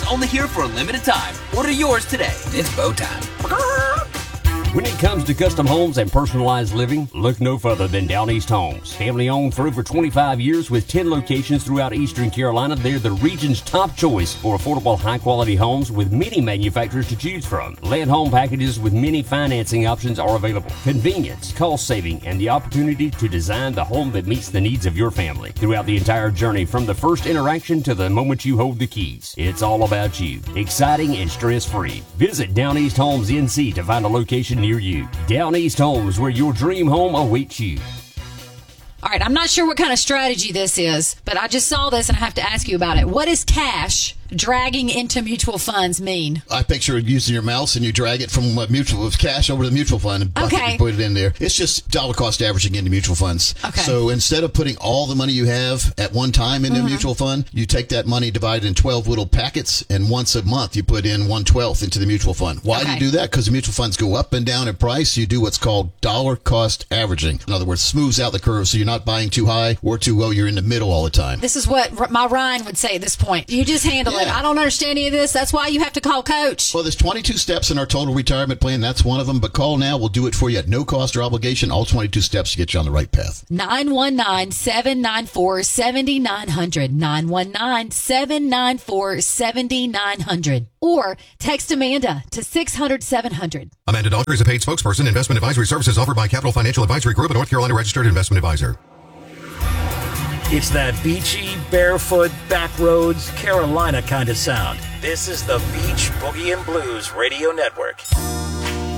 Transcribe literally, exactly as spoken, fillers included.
only here for a limited time. Order yours today. It's bow time. When it comes to custom homes and personalized living, look no further than Down East Homes. Family owned for over twenty-five years with ten locations throughout Eastern Carolina, they're the region's top choice for affordable, high-quality homes with many manufacturers to choose from. Land home packages with many financing options are available. Convenience, cost saving, and the opportunity to design the home that meets the needs of your family. Throughout the entire journey, from the first interaction to the moment you hold the keys, it's all about you. Exciting and stress-free. Visit Down East Homes N C to find a location near you. Down East Homes, where your dream home awaits you. All right, I'm not sure what kind of strategy this is, but I just saw this and I have to ask you about it. What is cash dragging into mutual funds mean? I picture using your mouse and you drag it from uh, mutual of cash over to the mutual fund and bucket Okay. and put it in there. It's just dollar cost averaging into mutual funds. Okay. So instead of putting all the money you have at one time into Mhm. a mutual fund, you take that money, divide it in twelve little packets, and once a month you put in one twelfth into the mutual fund. Why do Okay. you do that? Because the mutual funds go up and down in price. You do what's called dollar cost averaging. In other words, smooths out the curve so you're not buying too high or too low. You're in the middle all the time. This is what R- my Ryan would say at this point. You just handle it. Yeah. I don't understand any of this. That's why you have to call Coach. Well, there's twenty-two steps in our total retirement plan. That's one of them. But call now. We'll do it for you at no cost or obligation. All twenty-two steps to get you on the right path. nine one nine, seven nine four, seven nine zero zero. nine one nine, seven nine four, seven nine zero zero. Or text Amanda to six hundred, seven hundred. Amanda Dalter is a paid spokesperson. Investment advisory services offered by Capital Financial Advisory Group, a North Carolina registered investment advisor. It's that beachy, barefoot, backroads, Carolina kind of sound. This is the Beach Boogie and Blues Radio Network.